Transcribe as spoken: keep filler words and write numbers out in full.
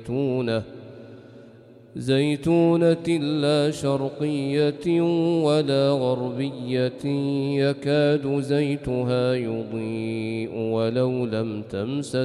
زيتونة زيتونة لا شرقية ولا غربية يكاد زيتها يضيء ولو لم تمسس